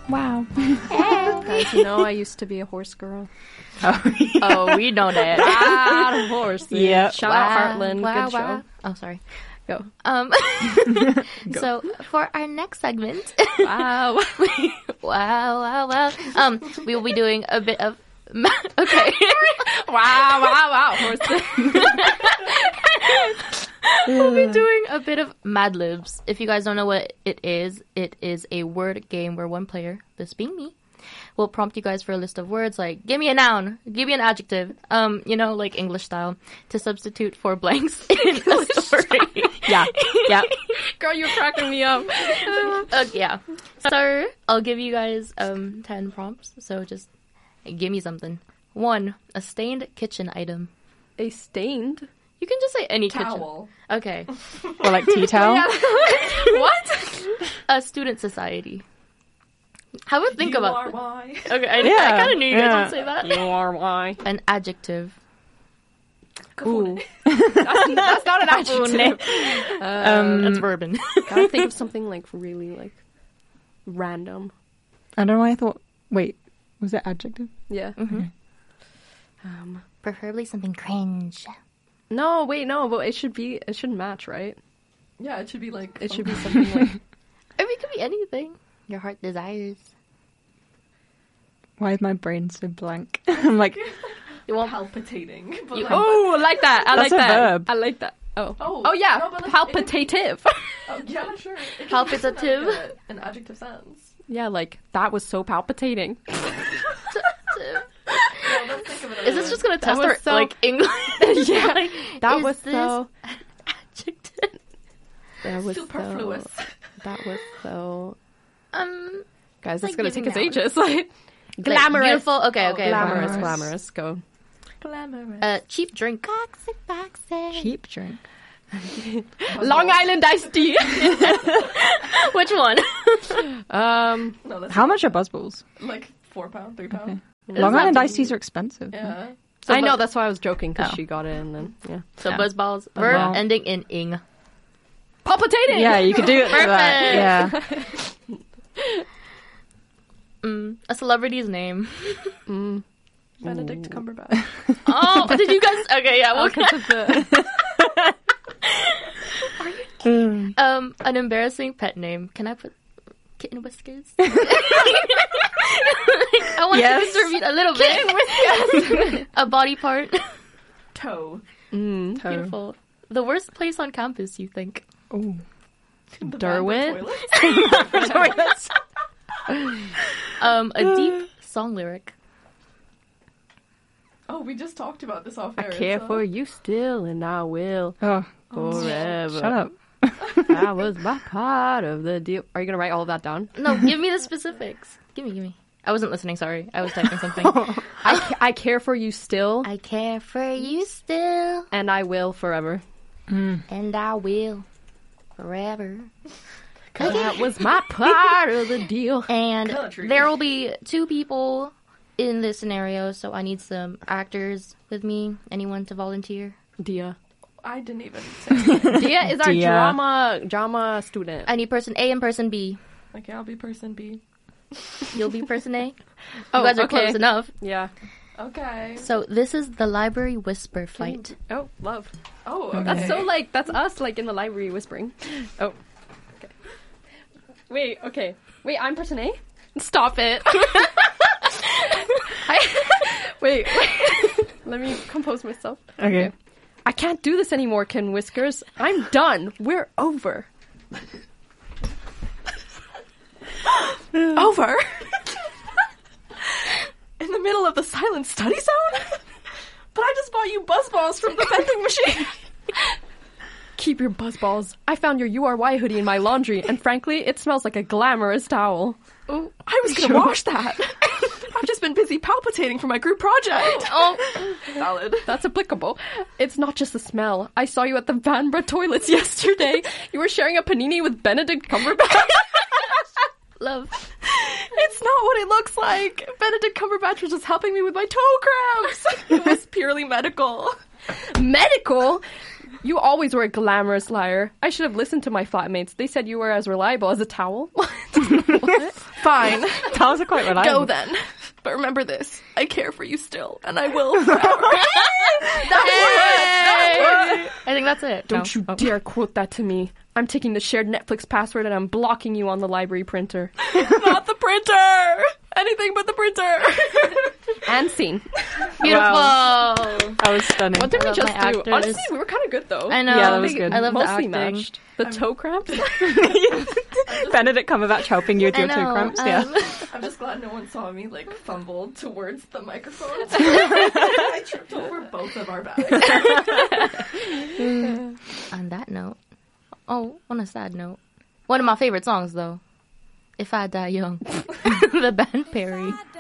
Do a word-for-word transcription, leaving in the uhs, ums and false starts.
Wow. Guys, you know I used to be a horse girl. Oh, yeah. Oh, we know that. Ah, of course. Yep. Shout Wow, out Heartland. wow, Good wow. show. Oh, sorry. Go. Um, so for our next segment, Wow. wow, wow, wow. Um, we will be doing a bit of. Ma- okay. Wow, wow, wow. Horse. We'll be doing a bit of Mad Libs. If you guys don't know what it is, it is a word game where one player, this being me, will prompt you guys for a list of words like, give me a noun, give me an adjective, um, you know, like English style, to substitute for blanks in a story. Yeah. Yeah. Girl, you're cracking me up. uh, yeah. So I'll give you guys um ten prompts. So just give me something. One, a stained kitchen item. A stained You can just say any Towel. kitchen. Okay. Or like tea towel. What? A student society. Have a think you about are it. why. Okay, I, Yeah, I kind of knew you guys yeah. would say that. You are why. An adjective. Ooh. that's, that's not an adjective. Uh, Um, That's bourbon. gotta think of something like really like random. I don't know why I thought. Wait, was it adjective? Yeah. Mm-hmm. Um. Preferably something cringe. No, wait, no, but it should be. It should match, right? Yeah, it should be like. It should be something like. I mean, it could be anything your heart desires. Why is my brain so blank? I'm like, You want palpitating. But You- like, Oh, I like that. I That's like a that. verb. I like that. Oh. Oh, Oh yeah. no, but like, Palpitative. oh, yeah, sure. It can Palpitative? be in, like, a- an adjective sense. Yeah, like that was so palpitating. Yeah, let's think of it. Is this just gonna test was our so- like English? Yeah, Like, that is was this so. adjective? That was superfluous? So, that was so. Um, Guys, It's it's like gonna take giving us nouns. ages. Like like, glamorous, beautiful. Okay, Oh, okay. glamorous, fine. glamorous. Go. Glamorous. Uh, cheap drink. cheap drink. Long Island iced tea. Which one? um. No, that's How much are buzzballs? like four pound, three pound. Long not Island too- iced teas are expensive. Yeah. So I know bu- that's why I was joking because Oh. she got it and then yeah. So Yeah. buzzballs. Verb Buzzball. ending in ing. Palpitating. Yeah, you could do it for that. Perfect. Yeah. Mm, a celebrity's name. Mm. Benedict Cumberbatch. Oh, did you guys? Okay, yeah. We'll Because of the. Mm. Um, an embarrassing pet name. Can I put kitten whiskers? I want Yes. to distribute a little bit. A body part. Toe. Mm. Beautiful. The worst place on campus, you think? Ooh. The Derwent? bathroom toilets. Um, a deep song lyric. Oh, we just talked about this off I air. care so- for you still, and I will Oh, forever. shut up. That was my part of the deal. Are you gonna write all of that down? No, give me the specifics. Give me, give me. I wasn't listening, sorry. I was typing something. I, ca- I care for you still, I care for you still, and I will forever. and I will forever. That was my part of the deal. And Country. there will be two people in this scenario, so I need some actors with me. Anyone to volunteer? Dia. I didn't even say anything. Dia is our Dia. drama drama student. I need person A and person B. Okay, I'll be person B. You'll be person A. You Oh, guys are okay. close enough. Yeah. Okay. So this is the library whisper fight. Oh, love. Oh, okay. That's so like that's us like in the library whispering. Oh. Okay. Wait. Okay. Wait. I'm person A. Stop it. I, wait, wait. Let me compose myself. Okay. I can't do this anymore, Ken Whiskers. I'm done. We're over. over. In the middle of the silent study zone? But I just bought you buzzballs from the vending machine. Keep your buzzballs. I found your U R Y hoodie in my laundry, and frankly, it smells like a glamorous towel. Oh, I was gonna wash that. I've just been busy palpitating for my group project. Oh, Valid. That's applicable. It's not just the smell. I saw you at the Vanbrugh toilets yesterday. You were sharing a panini with Benedict Cumberbatch. love. It's not what it looks like. Benedict Cumberbatch was just helping me with my toe cramps. It was purely medical. Medical? You always were a glamorous liar. I should have listened to my flatmates. They said you were as reliable as a towel. What? Fine. That was quite reliable. Go then. But remember this. I care for you still, and I will forever. Hey! I think that's it. Don't No. you Oh. dare quote that to me. I'm taking the shared Netflix password and I'm blocking you on the library printer. Not the printer. Anything but the printer. And scene. Beautiful. That was stunning. What did I we love just my do? actors. Honestly, we were kind of good though. I know. Yeah, that was good. I love Mostly the acting. matched. The toe cramps. Benedict Cumberbatch helping you with I your know. toe cramps. um, Yeah. I'm just glad no one saw me, like, fumble towards the microphone. I tripped over both of our bags. On that note, oh, on a sad note, one of my favorite songs though, "If I Die Young," the band Perry.